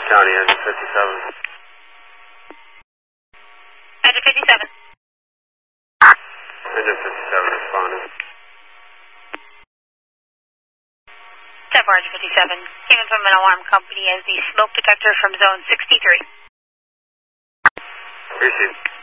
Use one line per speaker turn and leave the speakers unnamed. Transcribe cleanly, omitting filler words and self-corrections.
County, engine 57.
Engine 57.
Engine 57 responding.
10-4, engine 57. Came in from an alarm company as the smoke detector from zone 63.
Received.